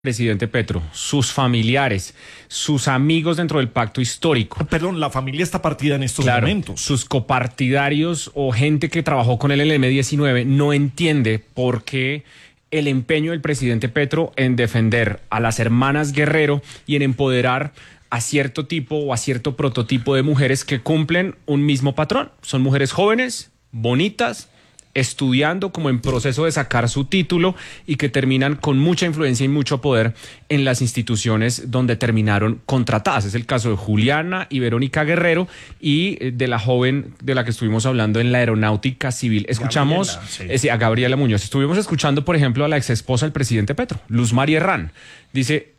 Presidente Petro, sus familiares, sus amigos dentro del pacto histórico. Perdón, la familia está partida en estos momentos. Sus copartidarios o gente que trabajó con él en el M-19 no entiende por qué el empeño del presidente Petro en defender a las hermanas Guerrero y en empoderar a cierto tipo o a cierto prototipo de mujeres que cumplen un mismo patrón. Son mujeres jóvenes, bonitas, estudiando, como en proceso de sacar su título y que terminan con mucha influencia y mucho poder en las instituciones donde terminaron contratadas. Es el caso de Juliana y Verónica Guerrero y de la joven de la que estuvimos hablando en la aeronáutica civil. Escuchamos a Gabriela Muñoz. Estuvimos escuchando, por ejemplo, a la exesposa del presidente Petro, Luz María Herrán. Dice,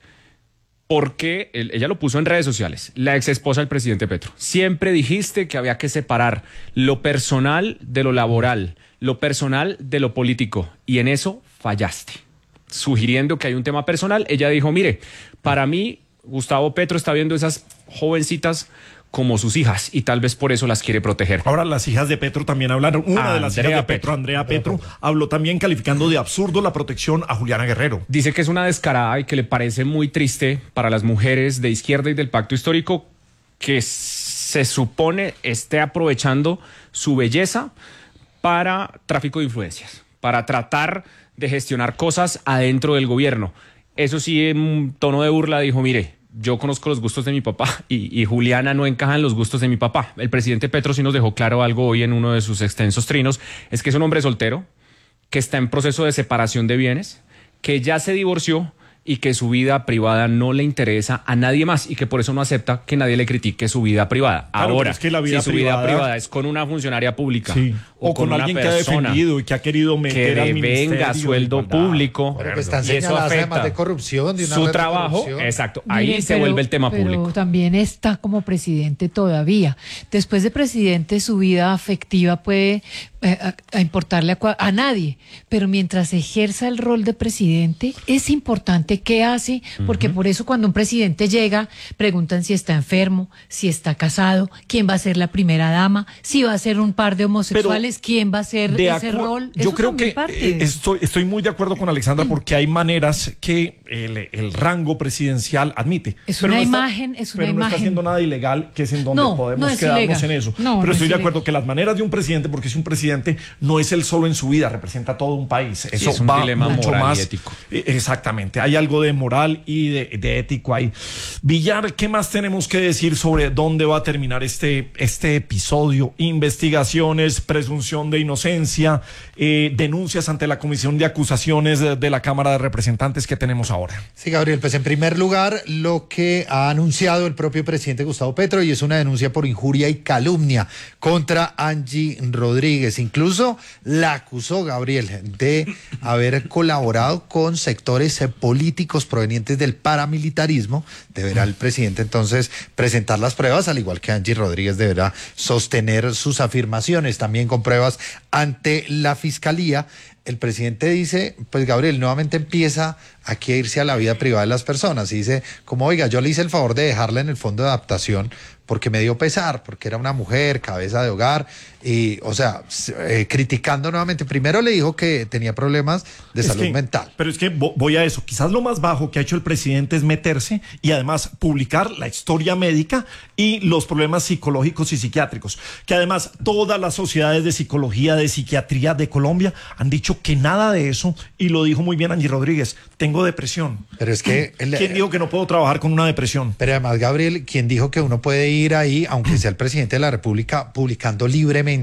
porque ella lo puso en redes sociales, la exesposa del presidente Petro. Siempre dijiste que había que separar lo personal de lo laboral, lo personal de lo político, y en eso fallaste. Sugiriendo que hay un tema personal, ella dijo, mire, para mí Gustavo Petro está viendo esas jovencitas como sus hijas y tal vez por eso las quiere proteger. Ahora las hijas de Petro también hablaron. Una de las hijas de Petro, Andrea Petro, habló también calificando de absurdo la protección a Juliana Guerrero. Dice que es una descarada y que le parece muy triste para las mujeres de izquierda y del pacto histórico que se supone esté aprovechando su belleza para tráfico de influencias, para tratar de gestionar cosas adentro del gobierno. Eso sí, en un tono de burla dijo, mire, yo conozco los gustos de mi papá y Juliana no encaja en los gustos de mi papá. El presidente Petro sí nos dejó claro algo hoy en uno de sus extensos trinos, es que es un hombre soltero, que está en proceso de separación de bienes, que ya se divorció y que su vida privada no le interesa a nadie más y que por eso no acepta que nadie le critique su vida privada. Claro, ahora, es que la vida si su privada, vida privada es con una funcionaria pública, sí, o con alguien que ha defendido y que ha querido meter al ministerio, que devenga sueldo público, pero que están y eso señaladas afecta además de corrupción, de una su red de trabajo, corrupción. exacto, ahí se vuelve el tema público. Pero también está como presidente todavía. Después de presidente, su vida afectiva puede a importarle a nadie, pero mientras ejerza el rol de presidente, es importante qué hace, porque por eso cuando un presidente llega, preguntan si está enfermo, si está casado, quién va a ser la primera dama, si va a ser un par de homosexuales, quién va a ser ese rol. Yo creo que estoy muy de acuerdo con Alexandra porque hay maneras que el rango presidencial admite. Es una imagen, es una imagen. Pero no está haciendo nada ilegal, que es en donde podemos quedarnos en eso. Pero estoy de acuerdo que las maneras de un presidente, porque es un presidente, no es él solo en su vida, representa a todo un país. Eso es un va dilema mucho moral más. Y ético. Exactamente, hay algo de moral y de ético ahí. Villar, ¿qué más tenemos que decir sobre dónde va a terminar este episodio? Investigaciones, presunción de inocencia, denuncias ante la Comisión de Acusaciones de la Cámara de Representantes que tenemos ahora. Sí, Gabriel, pues en primer lugar, lo que ha anunciado el propio presidente Gustavo Petro, y es una denuncia por injuria y calumnia contra Angie Rodríguez. Incluso la acusó, Gabriel, de haber colaborado con sectores políticos provenientes del paramilitarismo. Deberá el presidente entonces presentar las pruebas, al igual que Angie Rodríguez deberá sostener sus afirmaciones también con pruebas ante la Fiscalía. El presidente dice, pues Gabriel, nuevamente empieza aquí a irse a la vida privada de las personas y dice, como oiga, yo le hice el favor de dejarla en el fondo de adaptación porque me dio pesar, porque era una mujer, cabeza de hogar, y, o sea, criticando nuevamente. Primero le dijo que tenía problemas de salud mental. Pero es que voy a eso. Quizás lo más bajo que ha hecho el presidente es meterse y además publicar la historia médica y los problemas psicológicos y psiquiátricos. Que además todas las sociedades de psicología, de psiquiatría de Colombia han dicho que nada de eso, y lo dijo muy bien Angie Rodríguez, tengo depresión. Pero es que... ¿Quién dijo que no puedo trabajar con una depresión? Pero además, Gabriel, ¿quién dijo que uno puede ir ahí, aunque sea el presidente de la República, publicando libremente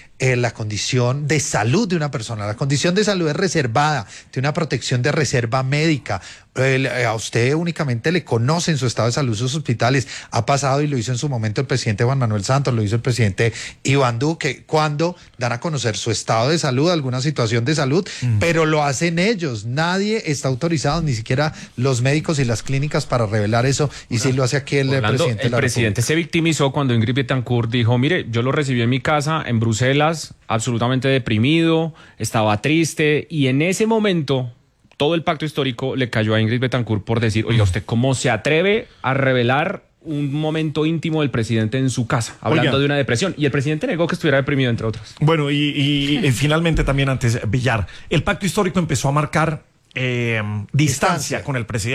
la condición de salud de una persona? La condición de salud es reservada, tiene una protección de reserva médica. A usted únicamente le conocen su estado de salud, sus hospitales. Ha pasado, y lo hizo en su momento el presidente Juan Manuel Santos, lo hizo el presidente Iván Duque, cuando dan a conocer su estado de salud, alguna situación de salud, pero lo hacen ellos. Nadie está autorizado, ni siquiera los médicos y las clínicas, para revelar eso, y sí lo hace aquí el Orlando, presidente de la presidente República. Se victimizó cuando Ingrid Betancourt dijo, mire, yo lo recibí en mi casa en Bruselas, absolutamente deprimido, estaba triste, y en ese momento todo el pacto histórico le cayó a Ingrid Betancourt por decir, oiga, ¿usted cómo se atreve a revelar un momento íntimo del presidente en su casa, hablando de una depresión? Y el presidente negó que estuviera deprimido, entre otros. Bueno, y finalmente también, antes, Villar, el pacto histórico empezó a marcar distancia con el presidente.